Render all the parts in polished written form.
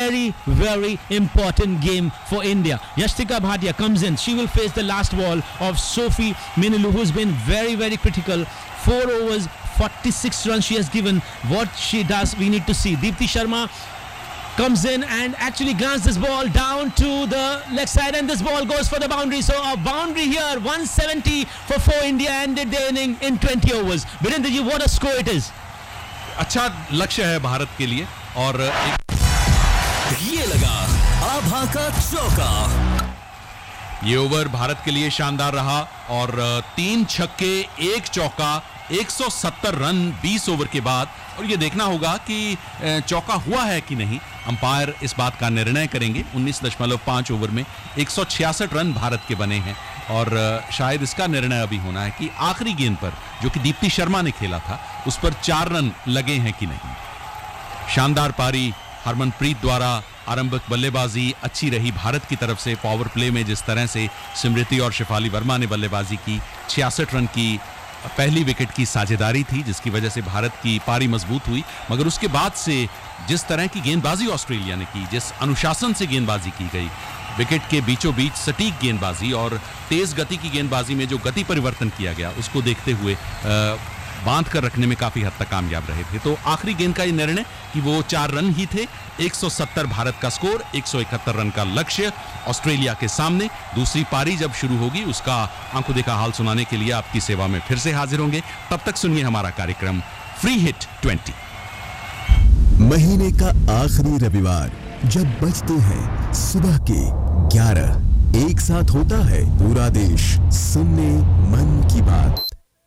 very, very important game for India. Yashtika Bhatia comes in. She will face the last ball of Sophie Minulu, who's been very, very critical. 4 overs, 46 runs she has given. What she does, we need to see. Deepti Sharma comes in and actually grants this ball down to the leg side, and this ball goes for the boundary. So a boundary here, 170 for India, ended their inning in 20 overs. Virendra ji, what a score it is. अच्छा लक्ष्य है भारत के लिए और ये लगा आभा का चौका। ये ओवर भारत के लिए शानदार रहा और 3 छक्के 1 चौका, 170 रन 20 ओवर के बाद। और ये देखना होगा कि चौका हुआ है कि नहीं, अंपायर इस बात का निर्णय करेंगे। 19.5 ओवर में 166 रन भारत के बने हैं और शायद इसका निर्णय अभी होना है कि आखिरी गेंद पर जो कि दीप्ति शर्मा ने खेला था उस पर 4 रन लगे हैं कि नहीं। शानदार पारी हरमनप्रीत द्वारा, आरंभिक बल्लेबाजी अच्छी रही भारत की तरफ से। पावर प्ले में जिस तरह से स्मृति और शेफाली वर्मा ने बल्लेबाजी की, 66 रन की पहली विकेट की साझेदारी थी जिसकी वजह से भारत की पारी मजबूत हुई। मगर उसके बाद से जिस तरह की गेंदबाजी ऑस्ट्रेलिया ने की, जिस अनुशासन से गेंदबाजी की गई, विकेट के बीचों बीच सटीक गेंदबाजी और तेज गति की गेंदबाजी में जो गति परिवर्तन किया गया, उसको देखते हुए बांध कर रखने में काफी हद तक कामयाब रहे थे। तो आखिरी गेंद का ये निर्णय कि वो 4 रन ही थे। 170 भारत का स्कोर, 171 रन का लक्ष्य ऑस्ट्रेलिया के सामने। दूसरी पारी जब शुरू होगी उसका आंखों देखा हाल सुनाने के लिए आपकी सेवा में फिर से हाजिर होंगे। तब तक सुनिए हमारा कार्यक्रम फ्री हिट 20। महीने का आखिरी रविवार जब बजते हैं सुबह के 11, एक साथ होता है पूरा देश सुनने मन की बात।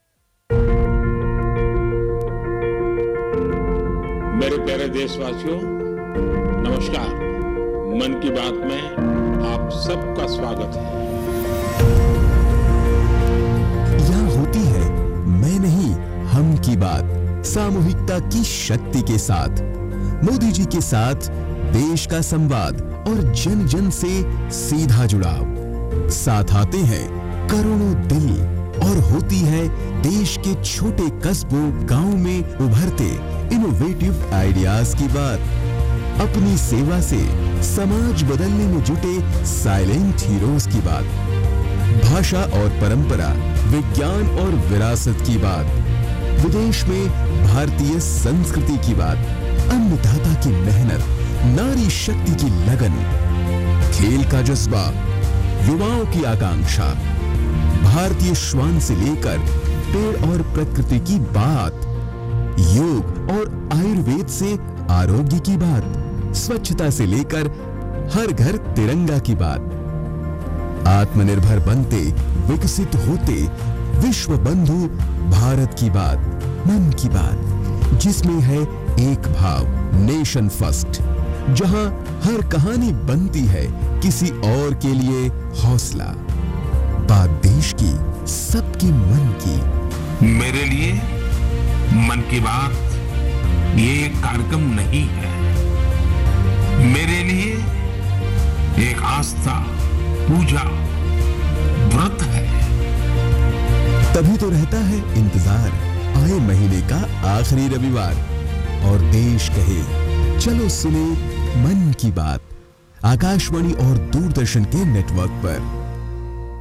मेरे प्यारे देशवासियों, नमस्कार। मन की बात में आप सबका स्वागत है। यहाँ होती है मैं नहीं हम की बात, सामूहिकता की शक्ति के साथ, मोदी जी के साथ देश का संवाद और जन जन से सीधा जुड़ाव। साथ आते हैं करोड़ों दिल और होती है देश के छोटे कस्बों गांव में उभरते इनोवेटिव आइडियाज की बात। अपनी सेवा से समाज बदलने में जुटे साइलेंट हीरोज की बात। भाषा और परंपरा, विज्ञान और विरासत की बात। विदेश में भारतीय संस्कृति की बात। अन्नदाता की मेहनत, नारी शक्ति की लगन, खेल का जज्बा, युवाओं की आकांक्षा, भारतीय श्वान से लेकर पेड़ और प्रकृति की बात, योग और आयुर्वेद से आरोग्य की बात, स्वच्छता से लेकर हर घर तिरंगा की बात। आत्मनिर्भर बनते, विकसित होते, विश्व बंधु भारत की बात, मन की बात, जिसमें है एक भाव, नेशन फर्स्ट, जहां हर कहानी बनती है किसी और के लिए हौसला। बात देश की, सबके मन की। मेरे लिए मन की बात ये एक कार्यक्रम नहीं है, मेरे लिए एक आस्था, पूजा, व्रत है। तभी तो रहता है इंतजार आए महीने का आखिरी रविवार और देश कहे चलो सुने मन की बात, आकाशवाणी और दूरदर्शन के नेटवर्क पर।